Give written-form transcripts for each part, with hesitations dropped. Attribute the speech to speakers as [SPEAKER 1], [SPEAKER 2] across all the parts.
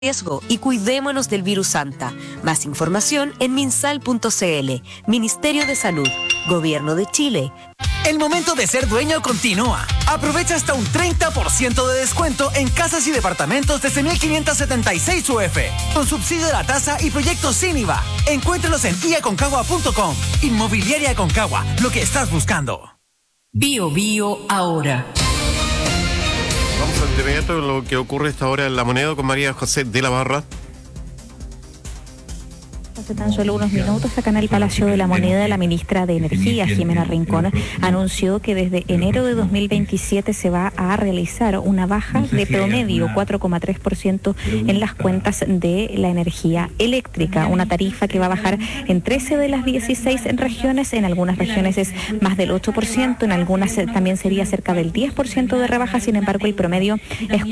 [SPEAKER 1] riesgo y cuidémonos del virus Santa. Más información en minsal.cl. Ministerio de Salud, Gobierno de Chile.
[SPEAKER 2] El momento de ser dueño continúa. Aprovecha hasta un 30% de descuento en casas y departamentos desde 1.576 UF, con subsidio de la tasa y proyectos sin IVA. Encuéntralos en iaconcagua.com. Inmobiliaria Aconcagua, lo que estás buscando.
[SPEAKER 3] Bio Bio ahora.
[SPEAKER 4] Vamos de inmediato con lo que ocurre esta hora en La Moneda con María José de la Barra.
[SPEAKER 5] Hace tan solo unos minutos, acá en el Palacio de la Moneda, la ministra de Energía, Jimena Rincón, anunció que desde enero de 2027 se va a realizar una baja de promedio 4,3% en las cuentas de la energía eléctrica, una tarifa que va a bajar en 13 de las 16 regiones, en algunas regiones es más del 8%, en algunas también sería cerca del 10% de rebaja, sin embargo el promedio es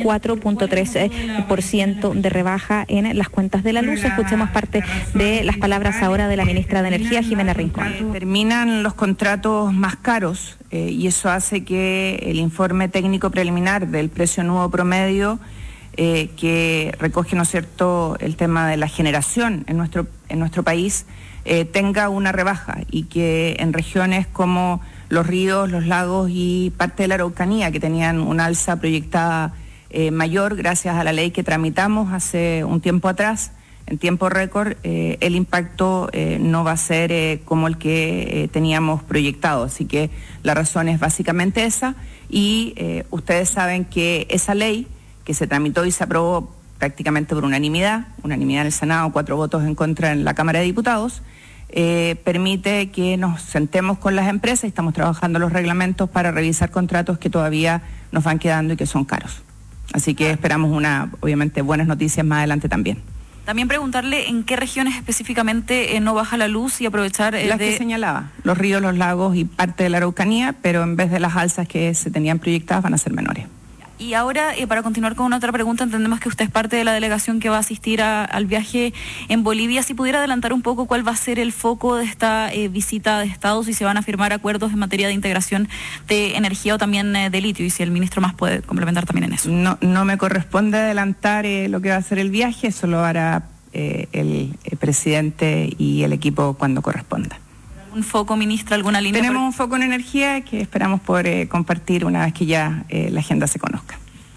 [SPEAKER 5] 4,3% de rebaja en las cuentas de la luz. Escuchemos parte de las palabras ahora de la ministra de Energía, Jimena Rincón.
[SPEAKER 6] Terminan los contratos más caros y eso hace que el informe técnico preliminar del precio nuevo promedio que recoge, ¿no es cierto?, el tema de la generación en nuestro país tenga una rebaja, y que en regiones como los ríos, los lagos y parte de la Araucanía, que tenían una alza proyectada mayor gracias a la ley que tramitamos hace un tiempo atrás, en tiempo récord, el impacto no va a ser como el que teníamos proyectado. Así que la razón es básicamente esa, y ustedes saben que esa ley que se tramitó y se aprobó prácticamente por unanimidad en el Senado, 4 votos en contra en la Cámara de Diputados, permite que nos sentemos con las empresas y estamos trabajando los reglamentos para revisar contratos que todavía nos van quedando y que son caros. Así que esperamos obviamente, buenas noticias más adelante también.
[SPEAKER 7] También preguntarle en qué regiones específicamente no baja la luz y aprovechar
[SPEAKER 6] las que señalaba, los ríos, los lagos y parte de la Araucanía, pero en vez de las alzas que se tenían proyectadas van a ser menores.
[SPEAKER 7] Y ahora, para continuar con otra pregunta, entendemos que usted es parte de la delegación que va a asistir al viaje en Bolivia. Si pudiera adelantar un poco cuál va a ser el foco de esta visita de Estado, si se van a firmar acuerdos en materia de integración de energía o también de litio, y si el ministro más puede complementar también en eso.
[SPEAKER 6] No me corresponde adelantar lo que va a ser el viaje, eso lo hará el presidente y el equipo cuando corresponda.
[SPEAKER 7] ¿Un foco, ministra, alguna línea?
[SPEAKER 6] Tenemos un foco en energía que esperamos poder compartir una vez que ya la agenda se conozca.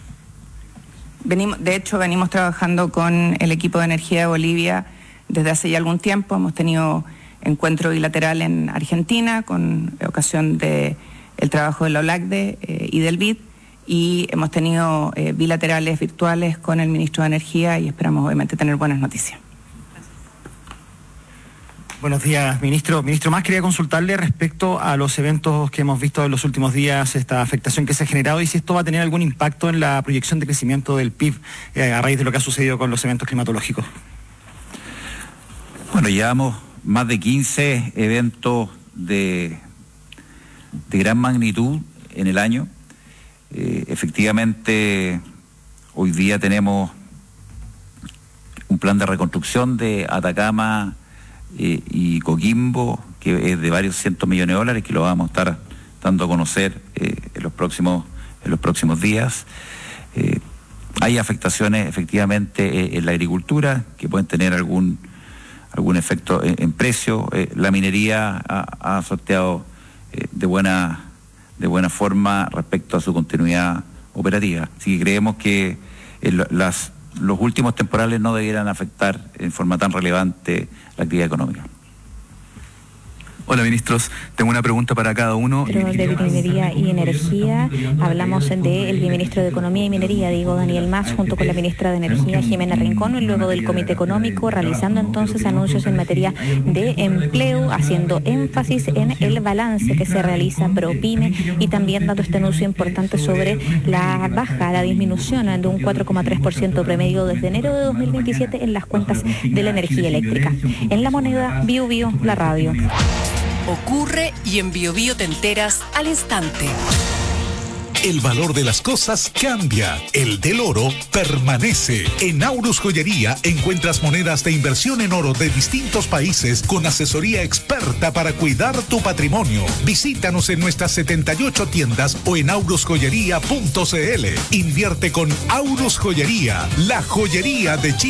[SPEAKER 6] Venimos trabajando con el equipo de energía de Bolivia desde hace ya algún tiempo. Hemos tenido encuentro bilateral en Argentina con ocasión del trabajo de la OLACDE y del BID, y hemos tenido bilaterales virtuales con el ministro de Energía, y esperamos obviamente tener buenas noticias.
[SPEAKER 8] Buenos días, ministro. Ministro, más quería consultarle respecto a los eventos que hemos visto en los últimos días, esta afectación que se ha generado, y si esto va a tener algún impacto en la proyección de crecimiento del PIB a raíz de lo que ha sucedido con los eventos climatológicos.
[SPEAKER 9] Bueno, llevamos más de 15 eventos de gran magnitud en el año. Efectivamente, hoy día tenemos un plan de reconstrucción de Atacama y Coquimbo, que es de varios cientos millones de dólares, que lo vamos a estar dando a conocer en los próximos días. Hay afectaciones efectivamente en la agricultura que pueden tener algún efecto en precio. La minería ha sorteado de buena forma respecto a su continuidad operativa. Así que creemos que los últimos temporales no debieran afectar en forma tan relevante la actividad económica.
[SPEAKER 10] Hola, ministros. Tengo una pregunta para cada uno.
[SPEAKER 5] Pero de Minería y Energía, hablamos del ministro de Economía y Minería, Diego Daniel Mas, junto con la ministra de Energía, Jimena Rincón, y luego del Comité Económico, realizando entonces anuncios en materia de empleo, haciendo énfasis en el balance que se realiza ProPyme, y también dando este anuncio importante sobre la disminución de un 4,3% promedio desde enero de 2027 en las cuentas de la energía eléctrica. En La Moneda, Bio Bio, la radio.
[SPEAKER 3] Ocurre y en Bio Bio te enteras al instante.
[SPEAKER 11] el valor de las cosas cambia, el del oro permanece. En Aurus Joyería encuentras monedas de inversión en oro de distintos países con asesoría experta para cuidar tu patrimonio. Visítanos en nuestras 78 tiendas o en aurusjoyería.cl. Invierte con Aurus Joyería, la joyería de Chile.